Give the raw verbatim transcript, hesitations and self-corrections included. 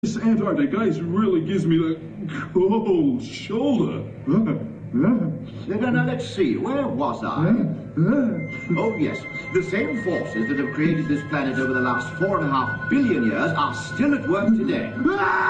This Antarctic ice really gives me the cold shoulder. No, no, no, let's see. Where was I? Oh, yes. The same forces that have created this planet over the last four and a half billion years are still at work today.